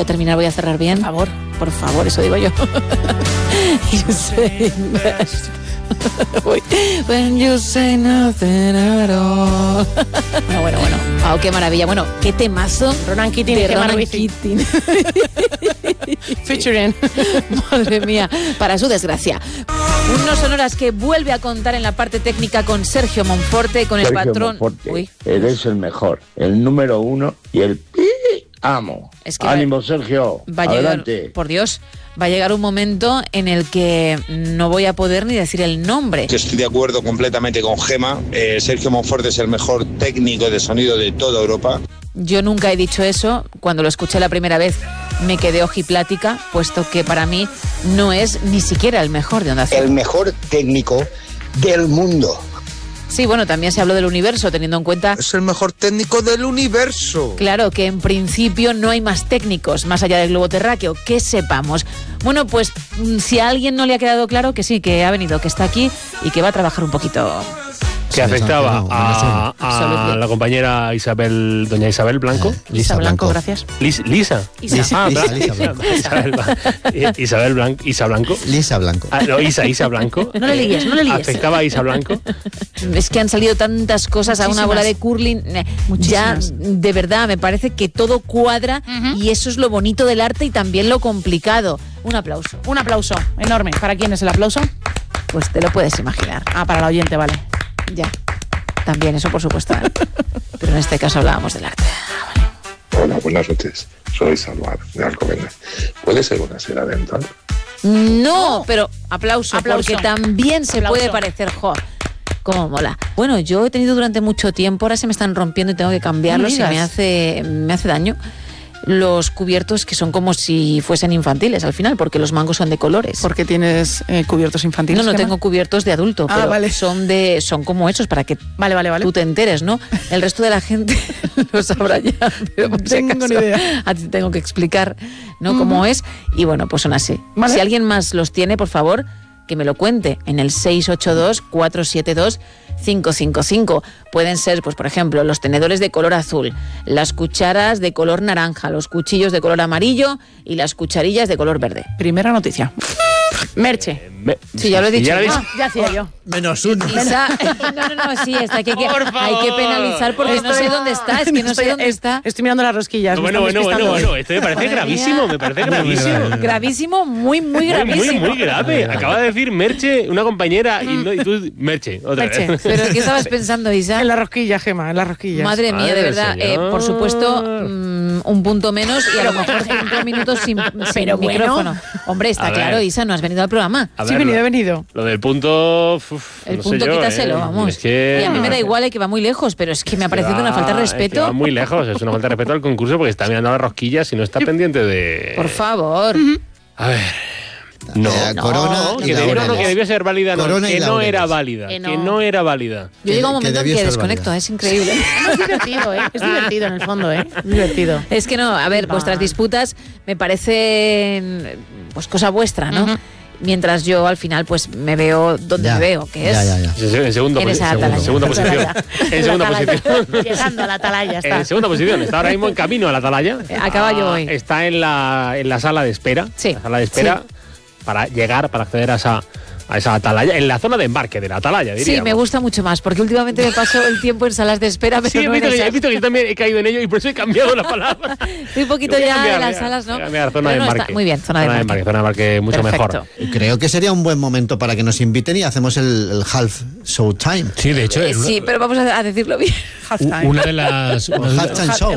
terminar voy a cerrar bien. Por favor, eso digo yo. You say best. When you say nothing at all. Bueno. Oh, qué maravilla. Bueno, qué temazo. Ronan Keating de y Gemma Ronan Ruiz. Keating. Featuring. Madre mía, para su desgracia. Unos sonoras que vuelve a contar en la parte técnica con Sergio Monforte, con el patrón. Monforte, Uy, eres el mejor, el número uno y el amo. Es que ánimo, Sergio. va a llegar, Adelante. por Dios, va a llegar un momento en el que no voy a poder ni decir el nombre. Estoy de acuerdo completamente con Gemma. Sergio Monforte es el mejor técnico de sonido de toda Europa. Yo nunca he dicho eso. Cuando lo escuché la primera vez me quedé ojiplática, puesto que para mí no es ni siquiera el mejor de Onda Cero. El mejor técnico del mundo. Sí, bueno, también se habló del universo, teniendo en cuenta... Es el mejor técnico del universo. Claro, que en principio no hay más técnicos, más allá del globo terráqueo, que sepamos. Bueno, pues si a alguien no le ha quedado claro, que sí, que ha venido, que está aquí y que va a trabajar un poquito... Que afectaba a la compañera doña Isabel Blanco. Lisa Blanco, gracias. Lisa. Isa Blanco. Lisa Blanco. No, Isa Blanco. No le líes. Afectaba a Isa Blanco. Es que han salido tantas cosas a una bola de curling. Ya, de verdad, me parece que todo cuadra y eso es lo bonito del arte y también lo complicado. Un aplauso. Un aplauso enorme. ¿Para quién es el aplauso? Pues te lo puedes imaginar. Para la oyente, vale. Ya. También, eso por supuesto. Pero en este caso hablábamos del arte. Hola, buenas noches. Soy Salvar, de Alcobendas. ¿Puede ser una seda dental? No, pero aplauso, porque también se puede parecer, cómo mola. Bueno, yo he tenido durante mucho tiempo, ahora se me están rompiendo y tengo que cambiarlos y me hace daño. Los cubiertos que son como si fuesen infantiles al final, porque los mangos son de colores. ¿Por qué tienes cubiertos infantiles? No tengo cubiertos de adulto, pero vale. son como hechos para que tú te enteres, ¿no? El resto de la gente lo sabrá ya, pero no tengo ni idea. A ti te tengo que explicar, ¿no? Cómo es, y bueno, pues son así. ¿Vale? Si alguien más los tiene, por favor, que me lo cuente en el 682-472-555. Pueden ser, pues por ejemplo, los tenedores de color azul, las cucharas de color naranja, los cuchillos de color amarillo y las cucharillas de color verde. Primera noticia. Merche. Sí, ya lo he dicho. Ya hacía yo. Menos uno. No, sí, está que hay que penalizar porque no sé dónde está, es que no sé dónde está. Estoy mirando las rosquillas. Bueno, esto me parece gravísimo, Gravísimo, muy gravísimo. Muy grave. Acaba de decir Merche, una compañera, y tú, Merche, otra vez. ¿Pero qué estabas pensando, Isa? En la rosquilla, Gemma, en las rosquillas. Madre mía, de verdad. Por supuesto, un punto menos y a lo mejor 5 minutos sin micrófono. Hombre, está claro, Isa, no has venido al programa. Sí, he venido. Lo del punto... El punto quítaselo, vamos. Es que... Y a mí me da igual, que va muy lejos, pero es que me ha parecido una falta de respeto. Va muy lejos, es una falta de respeto al concurso porque está mirando las rosquillas y no está pendiente de... Por favor. A ver... No, que debió ser válida, que no era válida. Que no era válida. Yo llego a un momento en que desconecto, es increíble. Es divertido, es divertido en el fondo, es divertido. Es que no, a ver, vuestras disputas me parecen pues cosa vuestra, ¿no? Mientras yo al final pues me veo donde me veo, que es en segunda posición. Llegando a la atalaya está. En segunda posición, está ahora mismo en camino a la atalaya. A caballo hoy. Está en la sala de espera. Sí. La sala de espera para acceder a esa atalaya, en la zona de embarque de la atalaya, diríamos. Sí, me gusta mucho más, porque últimamente me paso el tiempo en salas de espera, pero he visto que yo también he caído en ello y por eso he cambiado la palabra. Estoy un poquito ya de las salas, ¿no? Zona de embarque. Muy bien, zona de embarque mucho perfecto. Mejor. Creo que sería un buen momento para que nos inviten y hacemos el half show time. Sí, de hecho. Sí, pero vamos a decirlo bien. Una de las... halftime show.